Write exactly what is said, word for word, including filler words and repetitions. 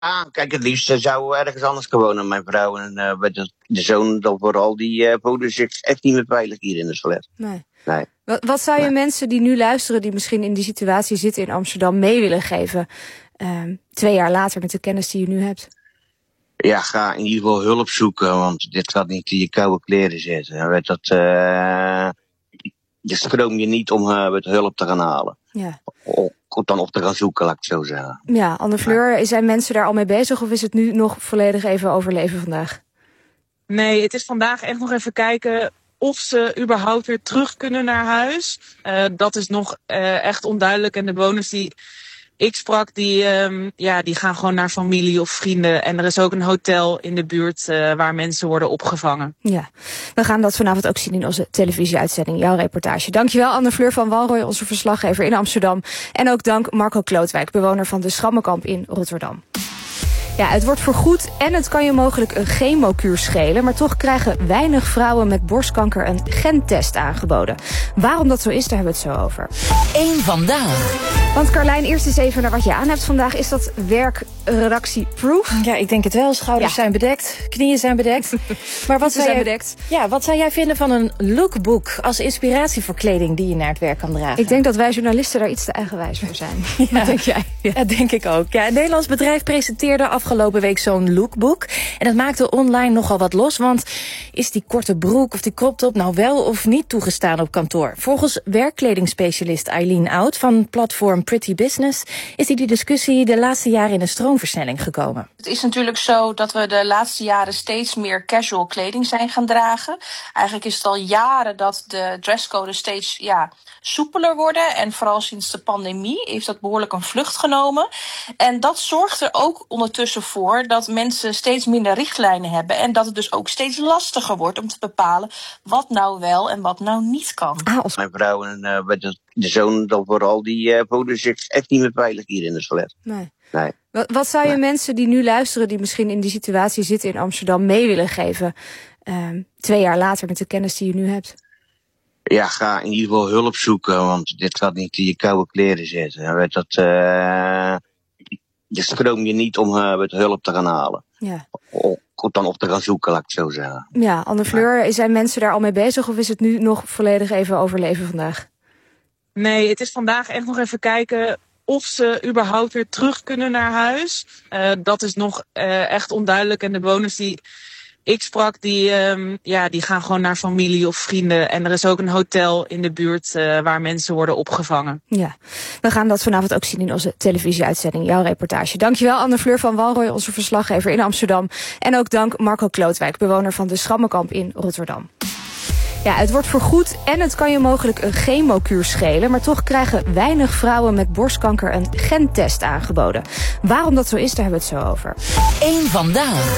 Ah, kijk, het liefst zou ergens anders wonen, mijn vrouw. En uh, met de, de zoon dan vooral, die uh, voelen zich echt niet meer veilig hier in het flat. Nee. Nee. Wat, wat zou je nee. mensen die nu luisteren, die misschien in die situatie zitten in Amsterdam, mee willen geven? Uh, twee jaar later met de kennis die je nu hebt. Ja, ga in ieder geval hulp zoeken, want dit gaat niet in je koude kleren zitten. Weet dat, uh, je stroom je niet om uh, met hulp te gaan halen. Ja. Of dan op te gaan zoeken, laat ik het zo zeggen. Ja, Anne Fleur, ja. Zijn mensen daar al mee bezig of is het nu nog volledig even overleven vandaag? Nee, het is vandaag echt nog even kijken of ze überhaupt weer terug kunnen naar huis. Uh, dat is nog uh, echt onduidelijk. En de bewoners die ik sprak, die, um, ja, die gaan gewoon naar familie of vrienden. En er is ook een hotel in de buurt uh, waar mensen worden opgevangen. Ja, we gaan dat vanavond ook zien in onze televisieuitzending, jouw reportage. Dankjewel Anne Fleur van Walrooij, onze verslaggever in Amsterdam. En ook dank Marco Klootwijk, bewoner van de Schrammenkamp in Rotterdam. Ja, het wordt vergoed en het kan je mogelijk een chemokuur schelen. Maar toch krijgen weinig vrouwen met borstkanker een gentest aangeboden. Waarom dat zo is, daar hebben we het zo over. Eén vandaag. Want Carlijn, eerst eens even naar wat je aan hebt vandaag. Is dat werkredactie-proof? Ja, ik denk het wel. Schouders ja. zijn bedekt, knieën zijn bedekt. Maar wat zou, zijn jij, bedekt. Ja, wat zou jij vinden van een lookbook als inspiratie voor kleding die je naar het werk kan dragen? Ik denk dat wij journalisten daar iets te eigenwijs voor zijn. Ja. Wat denk jij? Ja. Dat denk ik ook. Ja, een Nederlands bedrijf presenteerde afgelopen week zo'n lookbook. En dat maakte online nogal wat los, want is die korte broek of die crop top nou wel of niet toegestaan op kantoor? Volgens werkkledingspecialist Eileen Oud van platform Pretty Business is die, die discussie de laatste jaren in een stroomversnelling gekomen. Het is natuurlijk zo dat we de laatste jaren steeds meer casual kleding zijn gaan dragen. Eigenlijk is het al jaren dat de dresscode steeds ja, soepeler worden. En vooral sinds de pandemie heeft dat behoorlijk een vlucht genomen. En dat zorgt er ook ondertussen voor dat mensen steeds minder richtlijnen hebben. En dat het dus ook steeds lastiger wordt om te bepalen wat nou wel en wat nou niet kan. Ah, mijn vrouw en uh, de, de zoon dan vooral, die uh, voelen zich echt niet meer veilig hier in het flat. Nee. Nee. Wat, wat zou je nee. mensen die nu luisteren, die misschien in die situatie zitten in Amsterdam, mee willen geven? Uh, twee jaar later met de kennis die je nu hebt. Ja, ga in ieder geval hulp zoeken, want dit gaat niet in je koude kleren zitten. Weet dat, uh, je stroom je niet om uh, met hulp te gaan halen. Ja. Of dan op te gaan zoeken, laat ik het zo zeggen. Ja, Anne Fleur, ja. Zijn mensen daar al mee bezig of is het nu nog volledig even overleven vandaag? Nee, het is vandaag echt nog even kijken of ze überhaupt weer terug kunnen naar huis. Uh, dat is nog uh, echt onduidelijk. En de bewoners die ik sprak, die, um, ja, die gaan gewoon naar familie of vrienden. En er is ook een hotel in de buurt uh, waar mensen worden opgevangen. Ja, we gaan dat vanavond ook zien in onze televisieuitzending, jouw reportage. Dankjewel Anne Fleur van Walrooij, onze verslaggever in Amsterdam. En ook dank Marco Klootwijk, bewoner van de Schrammenkamp in Rotterdam. Ja, het wordt vergoed en het kan je mogelijk een chemokuur schelen. Maar toch krijgen weinig vrouwen met borstkanker een gentest aangeboden. Waarom dat zo is, daar hebben we het zo over. Eén vandaag.